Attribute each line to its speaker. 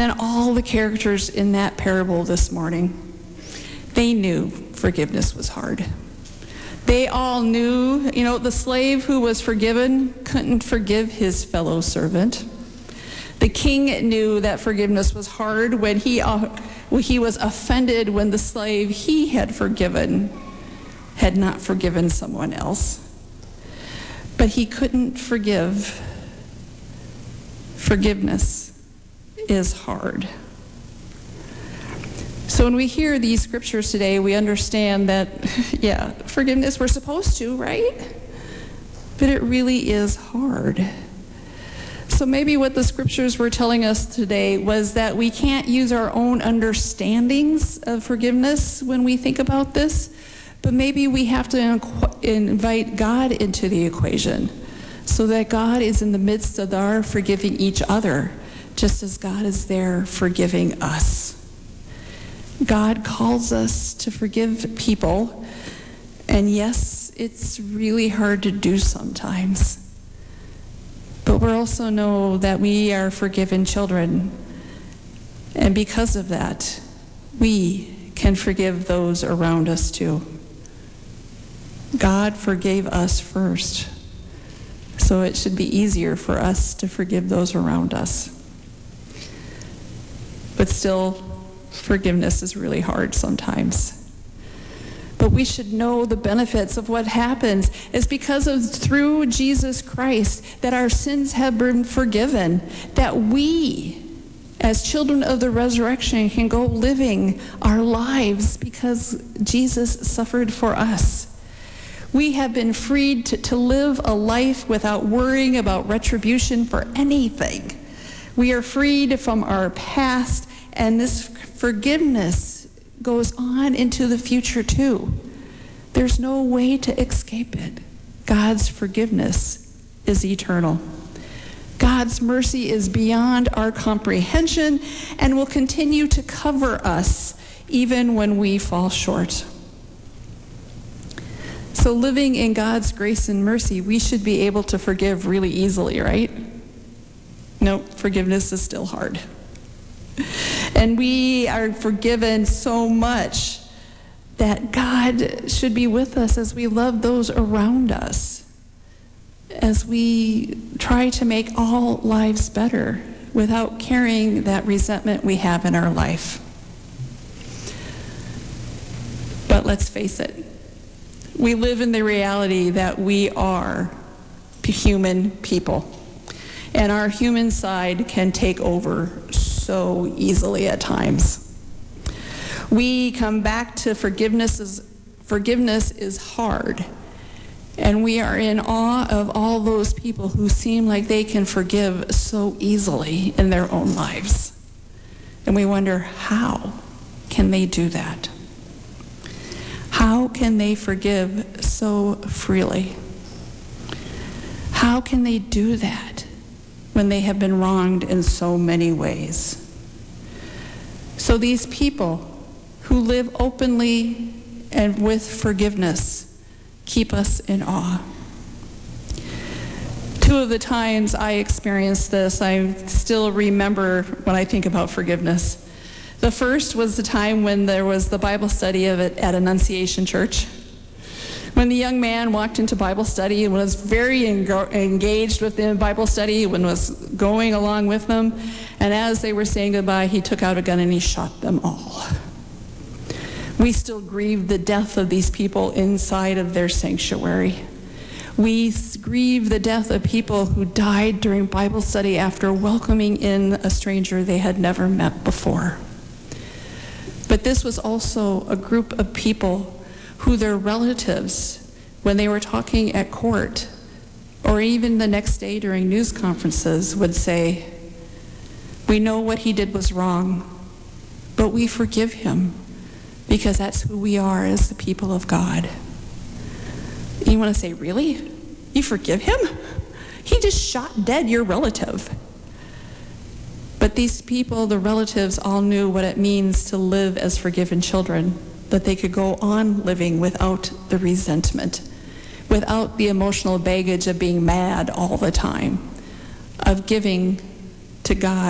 Speaker 1: then all the characters in that parable this morning, they knew forgiveness was hard. They all knew, the slave who was forgiven couldn't forgive his fellow servant. The king knew that forgiveness was hard when he was offended when the slave he had forgiven had not forgiven someone else. But he couldn't forgive. Forgiveness is hard. So when we hear these scriptures today, we understand that, forgiveness, we're supposed to, right? But it really is hard. So maybe what the scriptures were telling us today was that we can't use our own understandings of forgiveness when we think about this, but maybe we have to invite God into the equation so that God is in the midst of our forgiving each other, just as God is there forgiving us. God calls us to forgive people, and yes, it's really hard to do sometimes. But we also know that we are forgiven children, and because of that, we can forgive those around us too. God forgave us first, so it should be easier for us to forgive those around us. But still, forgiveness is really hard sometimes. But we should know the benefits of what happens is because of through Jesus Christ that our sins have been forgiven, that we, as children of the resurrection, can go living our lives because Jesus suffered for us. We have been freed to live a life without worrying about retribution for anything. We are freed from our past, and this forgiveness goes on into the future too. There's no way to escape it. God's forgiveness is eternal. God's mercy is beyond our comprehension and will continue to cover us even when we fall short. So living in God's grace and mercy, we should be able to forgive really easily, right? No, forgiveness is still hard. And we are forgiven so much that God should be with us as we love those around us, as we try to make all lives better without carrying that resentment we have in our life. But let's face it, we live in the reality that we are human people, and our human side can take over so easily at times. We come back to forgiveness is hard, and we are in awe of all those people who seem like they can forgive so easily in their own lives. And we wonder, how can they do that? How can they forgive so freely? How can they do that when they have been wronged in so many ways? So these people who live openly and with forgiveness keep us in awe. Two of the times I experienced this, I still remember when I think about forgiveness. The first was the time when there was the Bible study of it at Annunciation Church. When the young man walked into Bible study and was very engaged with the Bible study and was going along with them, and as they were saying goodbye, he took out a gun and he shot them all. We still grieve the death of these people inside of their sanctuary. We grieve the death of people who died during Bible study after welcoming in a stranger they had never met before. But this was also a group of people who their relatives, when they were talking at court, or even the next day during news conferences, would say, "We know what he did was wrong, but we forgive him because that's who we are as the people of God." You want to say, really? You forgive him? He just shot dead your relative. But these people, the relatives, all knew what it means to live as forgiven children, that they could go on living without the resentment, without the emotional baggage of being mad all the time, of giving to God